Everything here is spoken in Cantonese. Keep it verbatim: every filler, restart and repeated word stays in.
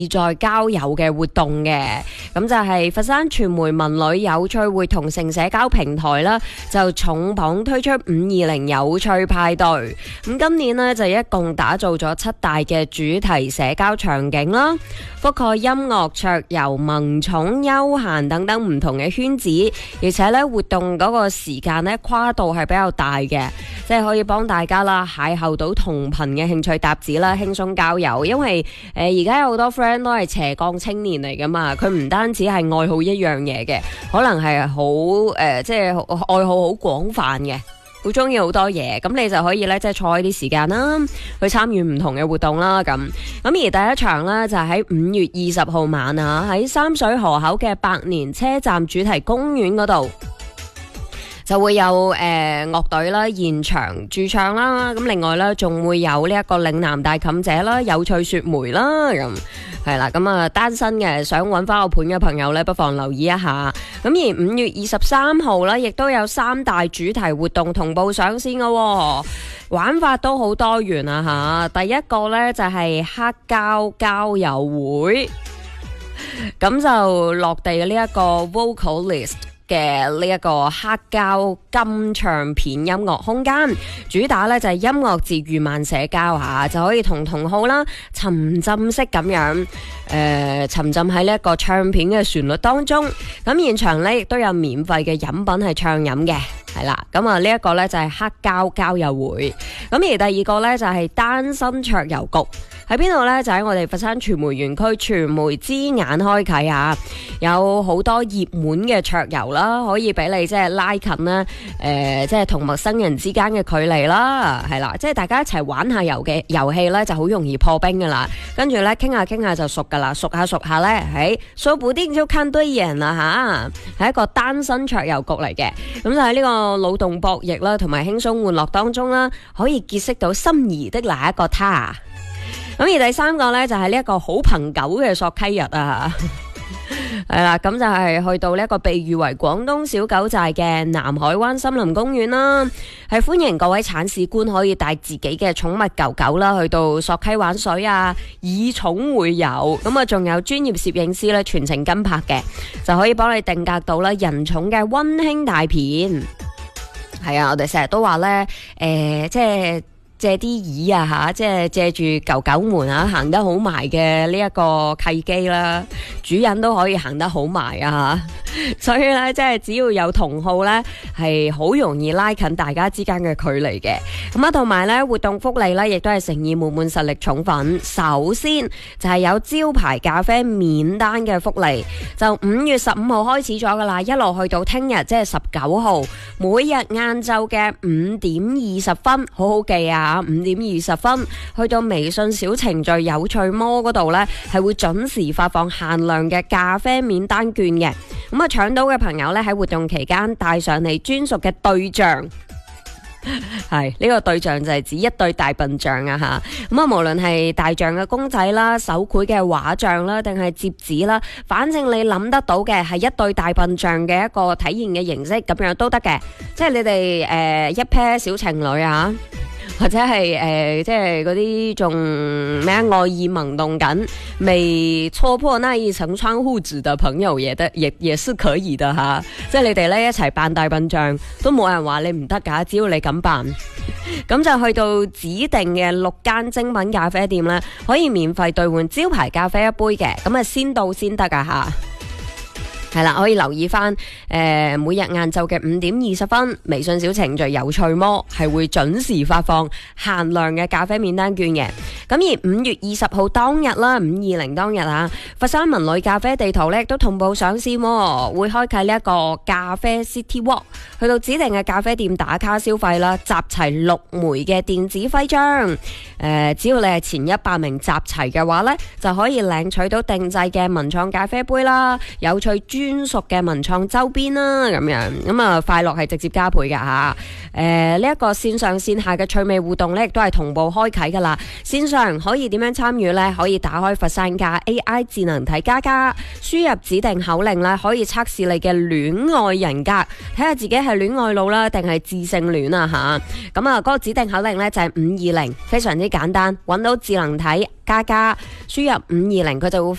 在交友嘅活動嘅，咁就係佛山傳媒文旅有趣會同城社交平台啦，就重磅推出五二零有趣派對。咁今年呢，就一共打造咗七大嘅主題社交場景啦，覆蓋音樂、桌遊、萌寵、休閒等等唔同嘅圈子，而且咧活動嗰個時間咧跨度係比較大嘅，即係可以幫大家啦邂逅到同頻嘅興趣搭子啦，輕鬆交友。因為誒而家有好多 friend 都係斜槓青年嚟噶嘛，佢唔單止係愛好一樣嘢嘅，可能係好誒即係愛好好廣泛嘅。好中意好多嘢，咁你就可以咧，即係坐喺啲時間啦，去參與唔同嘅活動啦，咁咁而第一場呢，就喺五月二十號晚啊，喺三水河口嘅百年車站主題公園嗰度，就會有誒樂隊啦現場駐唱啦，咁另外咧仲會有呢一個嶺南大妗姐啦、有趣雪梅啦，咁係啦，咁啊單身嘅想揾翻個伴嘅朋友咧，不妨留意一下。咁而五月二十三號咧，亦都有三大主題活動同步上線嘅喎，玩法都好多元啊嚇。第一個咧就係黑膠交友會，咁就落地嘅呢一個 Vocalist嘅呢一個黑膠金唱片音樂空間，主打呢就係音樂治癒慢社交吓，就可以同同好啦沉浸式咁樣誒、呃、沉浸喺呢一個唱片嘅旋律當中。咁現場呢亦都有免費嘅飲品係暢飲嘅，係啦。咁啊呢一個呢就係黑膠交友會。咁而第二個呢就係單身桌遊局。喺邊度呢？就喺我哋佛山傳媒園區傳媒之眼開啟啊！有好多熱門嘅桌遊啦，可以俾你即係拉近啦，誒、呃，即係同陌生人之間嘅距離啦，係啦，即係大家一齊玩下遊嘅遊戲呢，就好容易破冰噶啦。跟住呢，傾下傾下就熟噶啦，熟下熟下呢，喺說不定就看對眼啦吓，係一個單身桌遊局嚟嘅。咁就喺呢個腦洞博弈啦，同埋輕鬆玩樂當中啦，可以結識到心儀的那一個他。咁而第三個呢，就係呢一個好朋狗嘅索溪日啊，係啦，咁就係去到呢一個被譽為廣東小狗寨嘅南海灣森林公園啦，係歡迎各位鏟屎官可以帶自己嘅寵物狗狗啦，去到索溪玩水啊，以寵會友，咁啊仲有專業攝影師咧全程跟拍嘅，就可以幫你定格到啦人寵嘅溫馨大片。係啊，我哋成日都話呢，誒、呃，即係。借啲椅啊吓，即係借住狗狗們啊行得好埋嘅呢一個契機啦，主人都可以行得好埋啊吓，所以咧即係只要有同好咧，係好容易拉近大家之間嘅距離嘅。咁啊，同埋咧活動福利咧，亦都係誠意滿滿、實力重粉。首先就係有招牌咖啡免單嘅福利，就五月十五號開始咗噶啦，一路去到聽日即係十九號，每日晏晝嘅五點二十分，好好記啊！五點二十分去到微信小程序有趣摩嗰度呢，係會準時發放限量嘅咖啡免單券嘅。咁啊，搶到嘅朋友呢，喺活動期間帶上你專屬嘅對象。係呢、這個對象就係指一對大笨象啊吓，咁啊無論係大象嘅公仔啦、手繪嘅畫像啦，定係摺紙啦，反正你諗得到嘅係一對大笨象嘅一個體驗嘅形式，咁樣都得嘅。即係你哋誒、呃、一 pair 小情侶啊，或者係誒、呃、即係嗰啲仲咩愛意萌動緊，未戳破那一層窗戶紙嘅朋友也得，也也是可以的吓。即係你哋咧一齊扮大笨象，都冇人話你唔得噶，只要你咁扮。咁就去到指定嘅六間精品咖啡店咧，可以免費兌換招牌咖啡一杯嘅，咁啊先到先得噶吓。係啦，可以留意翻誒、呃，每日晏晝嘅五點二十分，微信小程序有趣摩係會準時發放限量嘅咖啡免單券嘅。咁而五月二十號當日啦，五二零當日啊，佛山文旅咖啡地圖咧亦都同步上線，會開啟呢一個咖啡 City Walk，去到指定嘅咖啡店打卡消費啦，集齊六枚嘅電子徽章。誒、呃，只要你係前一百名集齊嘅話咧，就可以領取到定製嘅文創咖啡杯啦，有趣豬專屬嘅文創周邊啦，咁樣咁啊，快樂係直接加倍噶吓。誒，呢一個線上線下嘅趣味互動咧，亦都係同步開啟噶啦。線上可以點樣參與呢？可以打開佛山家 A I 智能體加加，輸入指定口令咧，可以測試你嘅戀愛人格，睇下自己係戀愛腦啦，定係智性戀啊吓。咁啊，嗰個指定口令呢，就係五二零，非常之簡單，揾到智能體加加，輸入五二零，佢就會